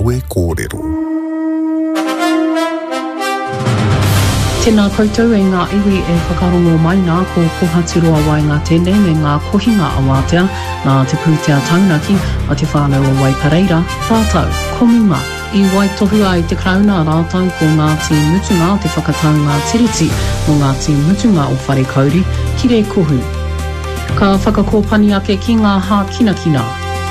Awe Kōrero. Tēnā koutou e ngā iwi e whakarongo mai nā ko kohatiroa wai ngā tēnei me ngā kohinga awātea nā te pūtea taunaki a te whānau o Waipareira, tātou, kominga, I wai tohua I te krauna rātau ko Ngāti Mutunga o te whakataunga tiriti mo Ngāti Mutunga o Whare Kauri, ki re kohu. Ka whakakōpani ake ki ngā hā kinakina.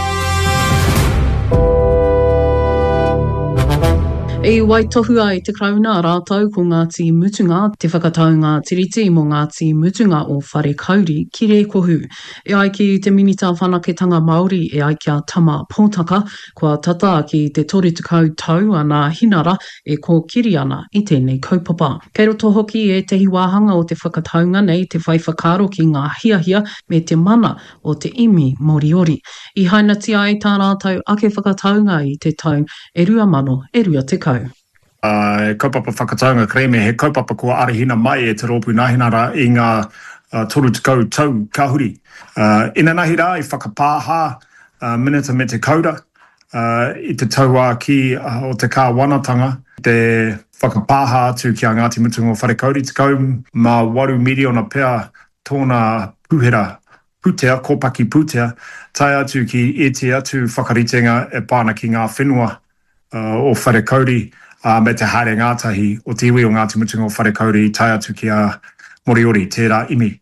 E wai tohua I te krauna rātau ko Ngāti Mutunga, te whakataunga tiriti mo Ngāti Mutunga o Whare Kauri, ki re kohu. E ai ki te minita whanaketanga Māori e ai kia tama pōtaka, kua tata ki te 30 tau ana hinara e kōkiri ana I tēnei kaupapa. Kei roto hoki e tehi wāhanga o te whakataunga nei te whai whakaro ki ngā hiahia me te mana o te imi moriori. I hainatia ai tā rātau ake whakataunga I te tau e rua mano, e rua te kau. Kaupapa whakataunga kreme, he kaupapa kua arihina mai e te rōpū nahinara I ngā 30 tau kahuri. Ina nahi rā I whakapāha minita me te kaura I te taua ki o te kāwanatanga, te whakapāha atu ki a Ngāti Mutunga o Whare Kauri, te kau mā 8 miliona pea tōna puhera putea, kōpaki putea, tai atu ki e te atu whakaritenga e pāna ki ngā whenua o Whare Kauri, me te haere ngātahi o te iwi o Ngāti Mutunga o Whare Kauri, tai atu ki a Moriori, tērā imi.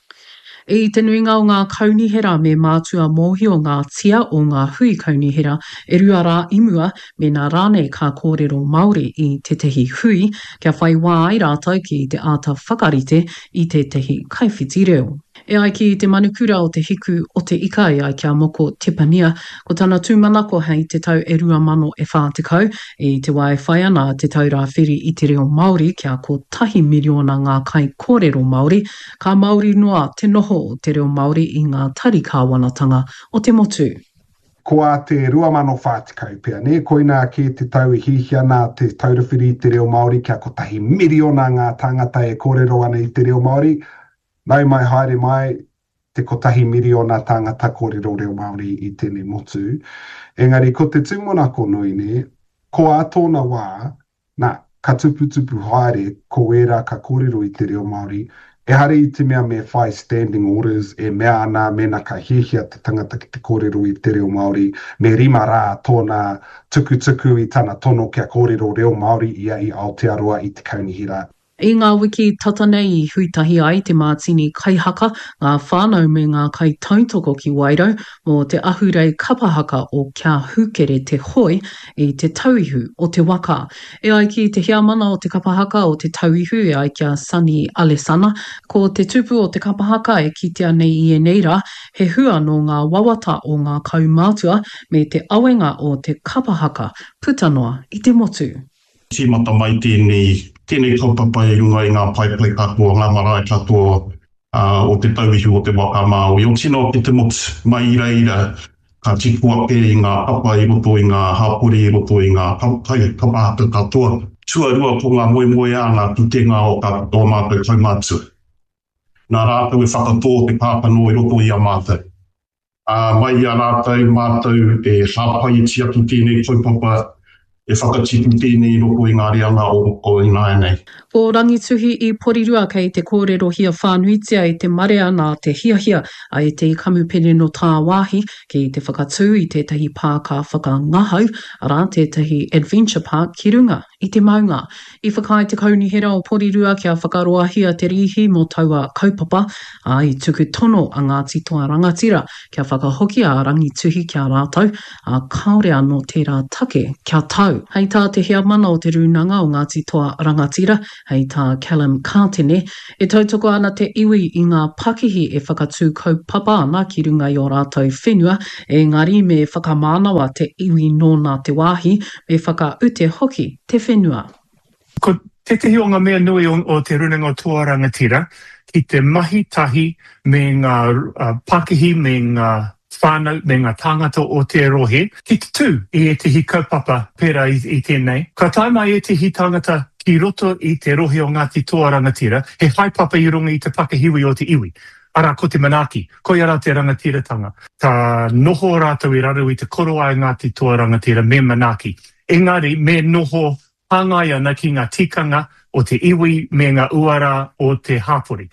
I te nuinga o ngā kaunihera me mātua mōhi o ngā tia o ngā hui kaunihera, e rua rā imua me nā rānei kā kōrero Māori I te tehi hui, kia whai wā ai rātou ki te āta whakarite I te tehi kaiwhiti reo. E ai ki te manukura o te hiku o te ika e ai kia moko Tepania, ko tāna tūmanako hei te tau e rua mano e whātekau, I te wai whai ana te tau rā whiri I te reo Māori kia ko 1 miliona ngā kai kōrero Māori, ka Māori noa te noho o te reo Māori I ngā tari kāwanatanga o te motu. Ko a te rua mano whātekau pia, ne? Koina ki te tau I hihiana te taurawhiri I te reo Māori kia ko 1 miliona ngā tangata e kōrero ana I te reo Māori, nau mai haere mai te ko 1 miliona tangata kōrero reo Māori I tēnei motu. Engari, ko te tūmonako nui ne, ko a tōna wā, nā, ka tuputupu haere ko era ka kōrero I te reo Māori, e hare I te mea me whai standing orders, e mea ana mena ka hihia te tangata ki te kōrero I te reo Māori, me rima rā tōna tukutuku I tāna tono kia kōrero reo Māori ia I Aotearoa I te kaunihira. I ngā wiki tatanei I huitahi ai te mātini kaihaka, ngā whānau me ngā kai tautoko ki Wairau, mō te ahurei kapahaka o kia hukere te hoi I te tauihu o te waka. E ai ki te hiamana o te kapahaka o te tauihu e ai kia Sani Alesana, ko te tupu o te kapahaka e kitea nei I neira, he hua no ngā wawata o ngā kaumātua me te awenga o te kapahaka, putanoa I te motu. Tīmata mai tēnei kaupapa I runga I ngā paipai katoa, ngā marae katoa o te tauihu o te waka Māui. O tino ki te motu mai ira ka tipua pe I ngā papa I roto I ngā hapori I roto I ngā kapahaka katoa. Tuarua ko ngā moe ana tutenga o katoa mātou kaumātua. Nā rātou e whakatō te pāpano I roto I a mātou. Mai a rātou mātou e hāpai ti atu tēnei kaupapa e whakatipu tēnei roko I ngā reanga o I nāianei. Ko rangituhi I porirua kei te kōrero hia whānuitia I te marea nā te hiahia a e te kamupene no tā wāhi ki te whakatū I tētahi pāka whakangahau arā tētahi adventure park ki runga I te maunga. I whakai te kaunihera o porirua kia whakaroahia te rihi mo taua kaupapa a I tuku tono a Ngāti Toa Rangatira kia whakahoki a rangituhi kia rātau a kaore anō tērā take kia tau. Hei tā te hea mana o te runanga o Ngāti Toa Rangatira, hei tā Callum Kātene, e tautoko ana te iwi I ngā pakihi e whakatū kaupapa ana ki runga I o rātou whenua, e ngari me whakamānawa te iwi nō nā te wāhi, me whakaute hoki te whenua. Ko tetehi o ngā mea nui o te runanga o Toa Rangatira, ki te mahi tahi me ngā pakihi me ngā whānau me ngā tāngata o te rohe, ki te tū I e tehi kaupapa pera I tēnei. Ka taimai e tehi tāngata ki roto I te rohe o Ngāti Toa Rangatira, he haipapa I runga I te pakihiwi o te iwi. Ara ko te manaki, ko ia rā te rangatiratanga. Ka noho rātou I raru I te koroa I Ngāti Toa Rangatira me manaki. Engari, me noho hangai ana ki ngā tikanga o te iwi me ngā uara o te hapori.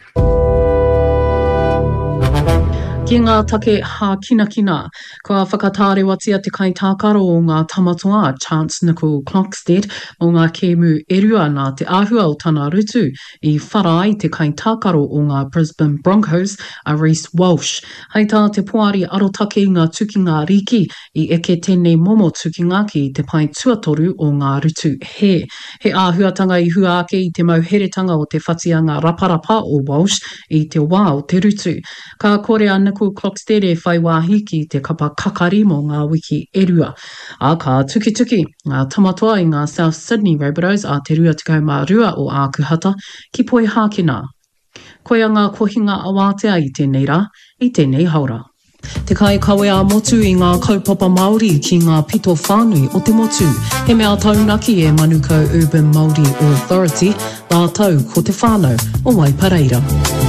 Ki ngā take ha kina, kua whakatāre watia te kaitākaro o ngā tamatoa Chance Nicol Clockstead o ngā kēmu erua nā te āhua o tana rutu I whara I te kaitākaro o ngā Brisbane Broncos a Reece Walsh. Hei tā te poari arotake ngā tukinga riki I eke tēnei momo tukinga ki te pai tuatoru o ngā rutu he. He āhuatanga I hua ake I te mauheretanga o te whatianga raparapa o Walsh I te wā o te rutu. Ka kore a Nicol Clockstead e whai wāhi ki te kapa kakari mō ngā wiki erua. A ka tuki ngā tamatoa I ngā South Sydney Rabbitohs a te rua tekau mā rua o ākuhata ki poi hākina. Koia ngā kohinga awātea I tēnei rā, I tēnei haura. Te kai kawe a motu I ngā kaupapa Māori ki ngā pito whānui o te motu. He mea taunaki e Manukau Urban Māori Authority, nā tau ko te whānau o Waipareira.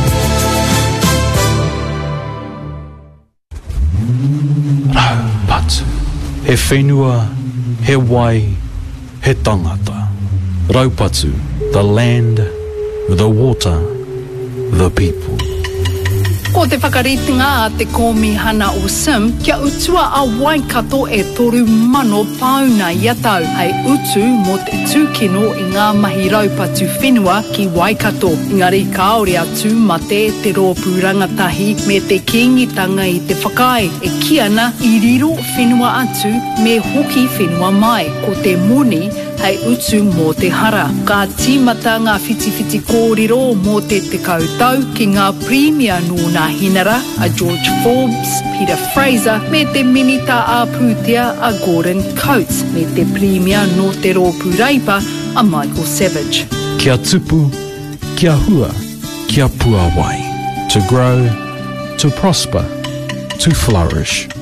Raupatu, he whenua, he wai, he tangata. Raupatu, the land, the water, the people. Ko te whakaritinga a te kōmihana o Sim, kia utua a Waikato e 3,000 pauna ia tau. Hei utu mō te tūkino I ngā mahi raupatu whenua ki Waikato. Engari kaore atu ma te rōpū rangatahi me te kingitanga I te whakai. E kiana I riro whenua atu me hoki whenua mai. Ko te moni, hei utu mō te hara. Ka tīmata ngā whitiwhiti kōrero mō te kautau ki ngā premier nō ngā hinara a George Forbes, Peter Fraser, me te minita a pūtea a Gordon Coates, me te premier nō te rōpū reipa a Michael Savage. Kia tupu, kia hua, kia pua wai. To grow, to prosper, to flourish.